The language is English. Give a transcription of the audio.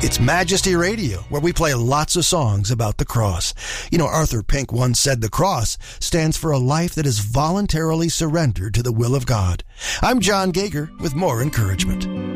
It's Majesty Radio, where we play lots of songs about the cross. You know, Arthur Pink once said the cross stands for a life that is voluntarily surrendered to the will of God. I'm John Gager with more encouragement.